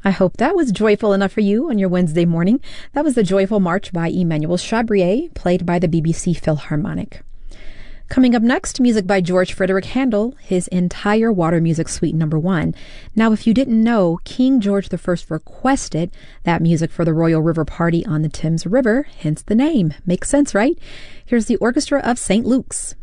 I hope that was joyful enough for you on your Wednesday morning. That was the Joyful March by Emmanuel Chabrier, played by the BBC Philharmonic. Coming up next, music by George Frederick Handel, his entire Water Music Suite No. 1. Now, if you didn't know, King George I requested that music for the Royal River Party on the Thames River, hence the name. Makes sense, right? Here's the Orchestra of St. Luke's.